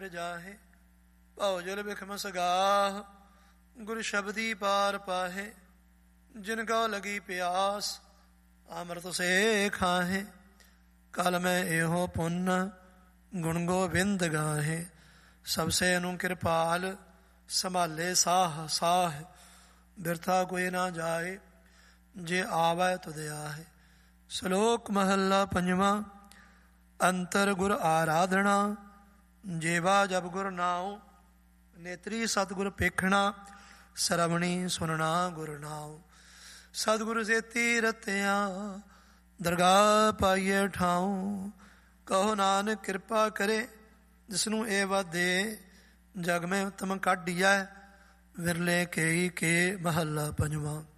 ਜਾਹੇ ਭਉ ਜਲ ਬਿਖਮ ਸਗਾਹ ਗੁਰ ਸ਼ਬਦੀ ਪਾਰ ਪਾਹੇ ਜਿਨ ਕਉ ਲਗੀ ਪਿਆਸ ਅੰਮ੍ਰਿਤ ਸੇ ਖਾਹੇ ਕਲ ਮੈਂ ਇਹੋ ਪੁੰਨ ਗੁਣ ਗੋਬਿੰਦ ਗਾਹੇ ਸਭ ਸੇ ਅਨੁ ਕਿਰਪਾਲ ਸੰਭਾਲੇ ਸਾਹ ਸਾਹ ਬਿਰਥਾ ਕੋਈ ਨਾ ਜਾਏ ਜੇ ਆਵੈ ਤੁਧ ਆਹੇ। ਸ਼ਲੋਕ ਮਹੱਲਾ ਪੰਜਵਾਂ। ਅੰਤਰ ਗੁਰ ਆਰਾਧਨਾ ਜੇਵਾ ਜਬ ਗੁਰ ਨਾਉ ਨੇਤਰੀ ਸਤਿਗੁਰ ਪੇਖਣਾ ਸਰਵਣੀ ਸੁਨਣਾ ਗੁਰ ਨਾਉ। ਸਤਿਗੁਰ ਸੇਤੀ ਰਤਿਆ ਦਰਗਾਹ ਪਾਈਏ ਠਾਉ ਕਹੋ ਨਾਨਕ ਕਿਰਪਾ ਕਰੇ ਜਿਸਨੂੰ ਇਹ ਵਾਦੇ ਜਗ ਮੈਂ ਉਤਮ ਕਾਢੀਐ ਵਿਰਲੇ ਕੇਈ ਕੇ ਮਹੱਲਾ ਪੰਜਵਾਂ।